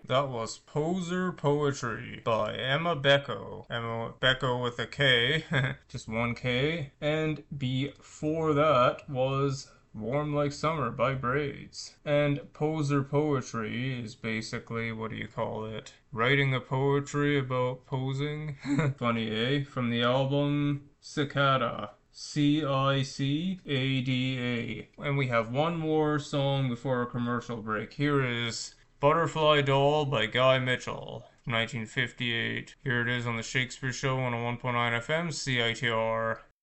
That was Poser Poetry by Emma Becco. Emma Becco with a K, just one K. And before that was Warm Like Summer by Braids. And Poser Poetry is basically, what do you call it? Writing a poetry about posing? Funny, eh? From the album Cicada. Cicada. And we have one more song before our commercial break. Here is Butterfly Doll by Guy Mitchell, 1958. Here it is on the Shakespeare Show on a 1.9 FM, CITR.